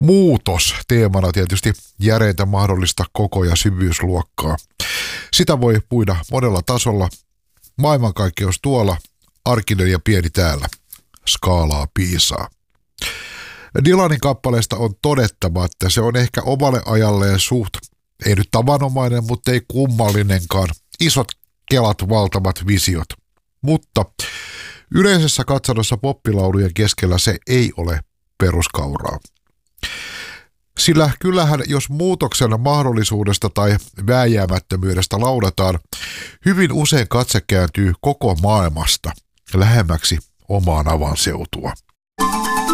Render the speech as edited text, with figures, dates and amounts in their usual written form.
Muutos teemana tietysti järeintä mahdollista koko- ja syvyysluokkaa. Sitä voi puida monella tasolla. Maailmankaikkeus tuolla, arkinen ja pieni täällä. Skaalaa piisaa. Dylanin kappaleesta on todettava, että se on ehkä omalle ajalleen suht, ei nyt tavanomainen, mutta ei kummallinenkaan. Isot kelat, valtavat visiot. Mutta yleisessä katsannossa poppilaulujen keskellä se ei ole peruskauraa. Sillä kyllähän jos muutoksen mahdollisuudesta tai vääjäämättömyydestä laudataan, hyvin usein katse kääntyy koko maailmasta lähemmäksi omaan avanseutua.